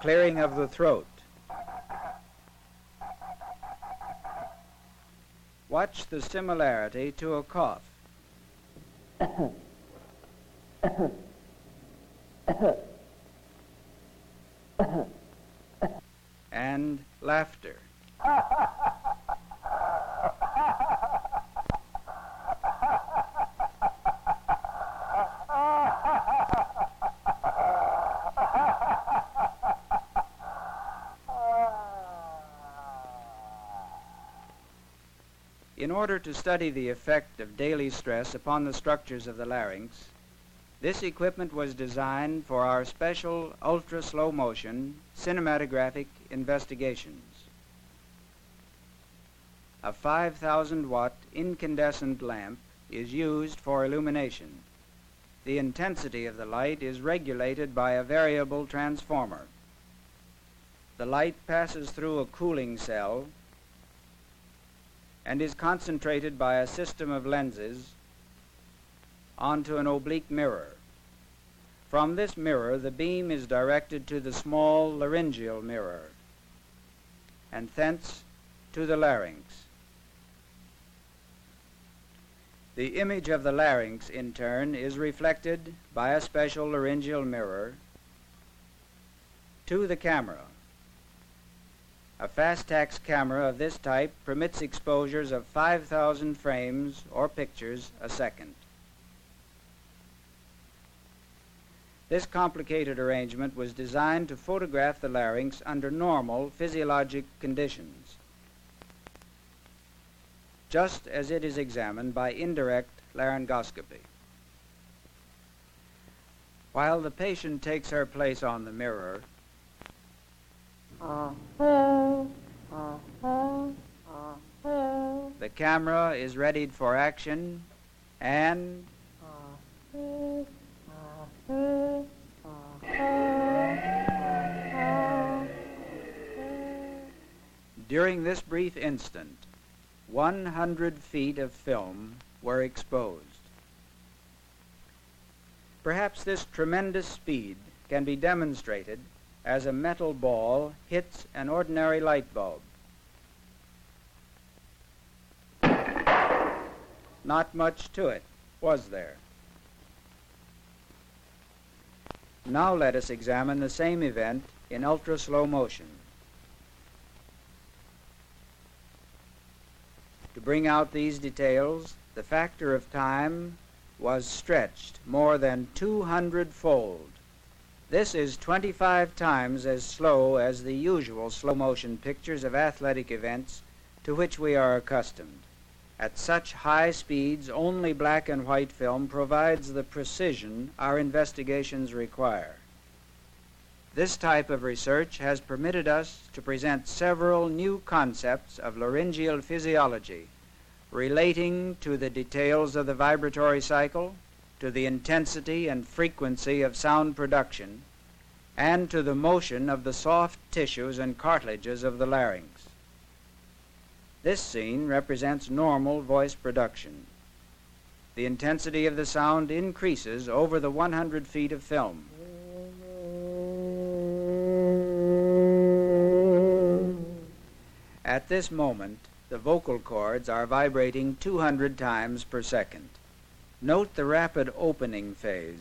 clearing of the throat. Watch the similarity to a cough. And laughter. In order to study the effect of daily stress upon the structures of the larynx, this equipment was designed for our special ultra-slow motion cinematographic investigations. A 5,000-watt incandescent lamp is used for illumination. The intensity of the light is regulated by a variable transformer. The light passes through a cooling cell and is concentrated by a system of lenses onto an oblique mirror. From this mirror, the beam is directed to the small laryngeal mirror, and thence to the larynx. The image of the larynx, in turn, is reflected by a special laryngeal mirror to the camera. A Fastax camera of this type permits exposures of 5,000 frames or pictures a second. This complicated arrangement was designed to photograph the larynx under normal physiologic conditions, just as it is examined by indirect laryngoscopy. While the patient takes her place on the mirror, the camera is readied for action, and during this brief instant, 100 feet of film were exposed. Perhaps this tremendous speed can be demonstrated as a metal ball hits an ordinary light bulb. Not much to it, was there? Now let us examine the same event in ultra-slow motion. To bring out these details, the factor of time was stretched more than 200-fold. This is 25 times as slow as the usual slow-motion pictures of athletic events to which we are accustomed. At such high speeds, only black and white film provides the precision our investigations require. This type of research has permitted us to present several new concepts of laryngeal physiology relating to the details of the vibratory cycle, to the intensity and frequency of sound production, and to the motion of the soft tissues and cartilages of the larynx. This scene represents normal voice production. The intensity of the sound increases over the 100 feet of film. At this moment, the vocal cords are vibrating 200 times per second. Note the rapid opening phase.